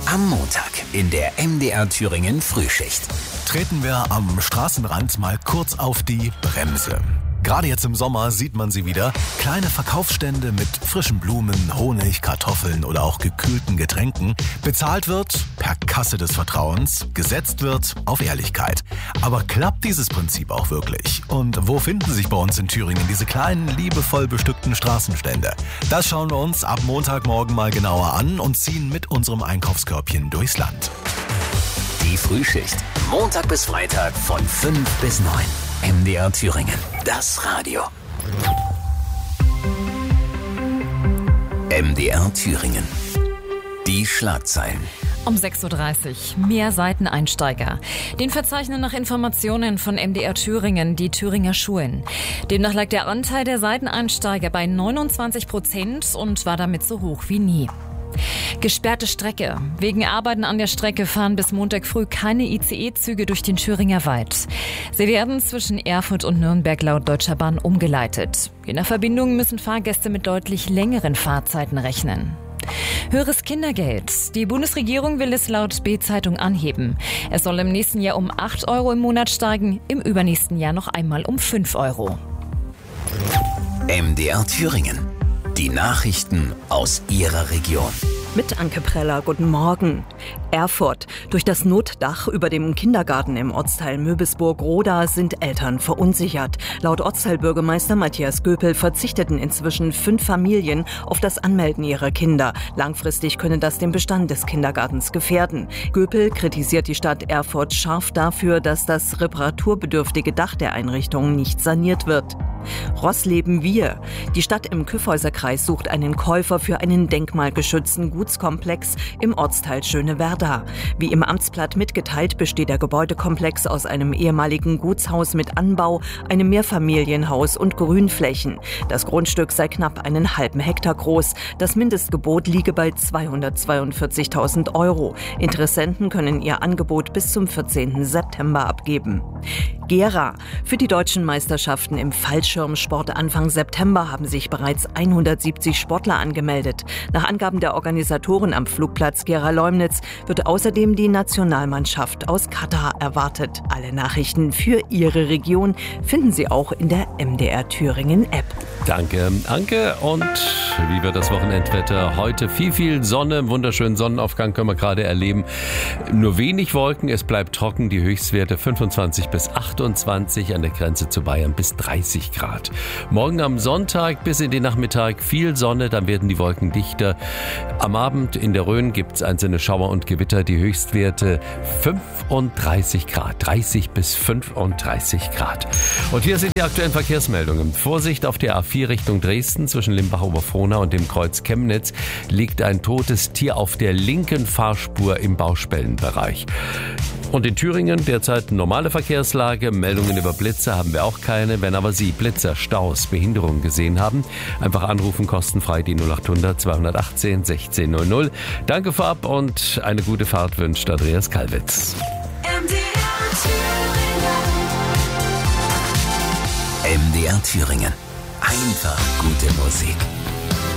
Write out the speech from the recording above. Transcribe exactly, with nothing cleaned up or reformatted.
Am Montag in der M D R Thüringen Frühschicht. Treten wir am Straßenrand mal kurz auf die Bremse. Gerade jetzt im Sommer sieht man sie wieder. Kleine Verkaufsstände mit frischen Blumen, Honig, Kartoffeln oder auch gekühlten Getränken. Bezahlt wird per Kasse des Vertrauens, gesetzt wird auf Ehrlichkeit. Aber klappt dieses Prinzip auch wirklich? Und wo finden sich bei uns in Thüringen diese kleinen, liebevoll bestückten Straßenstände? Das schauen wir uns ab Montagmorgen mal genauer an und ziehen mit unserem Einkaufskörbchen durchs Land. Die Frühschicht. Montag bis Freitag von fünf bis neun. M D R Thüringen. Das Radio. M D R Thüringen. Die Schlagzeilen. Um sechs Uhr dreißig. Mehr Seiteneinsteiger. Den verzeichnen nach Informationen von M D R Thüringen die Thüringer Schulen. Demnach lag der Anteil der Seiteneinsteiger bei neunundzwanzig Prozent und war damit so hoch wie nie. Gesperrte Strecke. Wegen Arbeiten an der Strecke fahren bis Montag früh keine I C E-Züge durch den Thüringer Wald. Sie werden zwischen Erfurt und Nürnberg laut Deutscher Bahn umgeleitet. Je nach Verbindung müssen Fahrgäste mit deutlich längeren Fahrzeiten rechnen. Höheres Kindergeld. Die Bundesregierung will es laut B-Zeitung anheben. Es soll im nächsten Jahr um acht Euro im Monat steigen, im übernächsten Jahr noch einmal um fünf Euro. M D R Thüringen. Die Nachrichten aus Ihrer Region. Mit Anke Preller, guten Morgen. Erfurt. Durch das Notdach über dem Kindergarten im Ortsteil Möbisburg-Roda sind Eltern verunsichert. Laut Ortsteilbürgermeister Matthias Göpel verzichteten inzwischen fünf Familien auf das Anmelden ihrer Kinder. Langfristig könne das den Bestand des Kindergartens gefährden. Göpel kritisiert die Stadt Erfurt scharf dafür, dass das reparaturbedürftige Dach der Einrichtung nicht saniert wird. Rossleben wir. Die Stadt im Kyffhäuserkreis sucht einen Käufer für einen denkmalgeschützten Gutskomplex im Ortsteil Schönewerda. Wie im Amtsblatt mitgeteilt, besteht der Gebäudekomplex aus einem ehemaligen Gutshaus mit Anbau, einem Mehrfamilienhaus und Grünflächen. Das Grundstück sei knapp einen halben Hektar groß. Das Mindestgebot liege bei zweihundertzweiundvierzigtausend Euro. Interessenten können ihr Angebot bis zum vierzehnten September abgeben. Gera. Für die deutschen Meisterschaften im Fallschirmsport Anfang September haben sich bereits hundertsiebzig Sportler angemeldet. Nach Angaben der Organisatoren am Flugplatz Gera-Leumnitz wird außerdem die Nationalmannschaft aus Katar erwartet. Alle Nachrichten für Ihre Region finden Sie auch in der M D R Thüringen App. Danke, Anke. Und wie wird das Wochenendwetter? Heute viel, viel Sonne, wunderschönen Sonnenaufgang können wir gerade erleben. Nur wenig Wolken, es bleibt trocken, die Höchstwerte fünfundzwanzig bis achtundzwanzig, an der Grenze zu Bayern bis dreißig Grad. Morgen am Sonntag bis in den Nachmittag viel Sonne, dann werden die Wolken dichter. Am Abend in der Rhön gibt es einzelne Schauer und Gewitter, die Höchstwerte fünfunddreißig Grad, dreißig bis fünfunddreißig Grad. Und hier sind die aktuellen Verkehrsmeldungen. Vorsicht auf der A vier Richtung Dresden zwischen Limbach-Oberfrohna und dem Kreuz Chemnitz liegt ein totes Tier auf der linken Fahrspur im Bauspellenbereich. Und in Thüringen derzeit normale Verkehrslage. Meldungen über Blitzer haben wir auch keine. Wenn aber Sie Blitzer, Staus, Behinderungen gesehen haben, einfach anrufen, kostenfrei die null achthundert zweihundertachtzehn sechzehn null null. Danke vorab und eine gute Fahrt wünscht Andreas Kalwitz. M D R Thüringen. Einfach gute Musik.